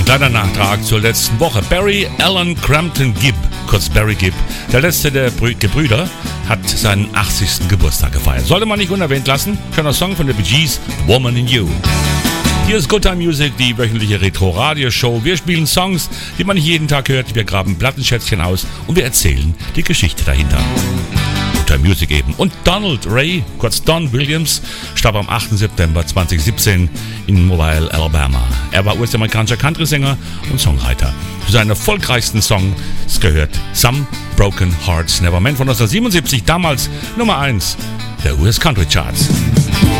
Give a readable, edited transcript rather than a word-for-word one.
Kleiner Nachtrag zur letzten Woche. Barry Allen Crampton Gibb, kurz Barry Gibb, der letzte der Gebrüder, hat seinen 80. Geburtstag gefeiert. Sollte man nicht unerwähnt lassen. Schöner Song von der Bee Gees, Woman in You. Hier ist Good Time Music, die wöchentliche Retro-Radio-Show. Wir spielen Songs, die man nicht jeden Tag hört. Wir graben Plattenschätzchen aus und wir erzählen die Geschichte dahinter. Good Time Music eben. Und Donald Ray, kurz Don Williams, starb am 8. September 2017 in Mobile, Alabama. Er war US-amerikanischer Country-Sänger und Songwriter. Für seinen erfolgreichsten Song gehört Some Broken Hearts Never Mend von 1977, damals Nummer 1 der US Country Charts.